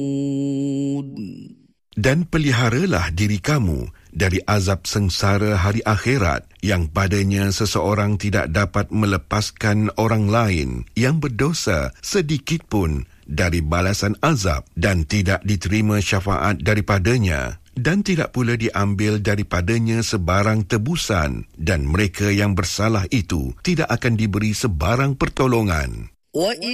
Dan peliharalah diri kamu dari azab sengsara hari akhirat yang padanya seseorang tidak dapat melepaskan orang lain yang berdosa sedikit pun dari balasan azab dan tidak diterima syafaat daripadanya dan tidak pula diambil daripadanya sebarang tebusan dan mereka yang bersalah itu tidak akan diberi sebarang pertolongan.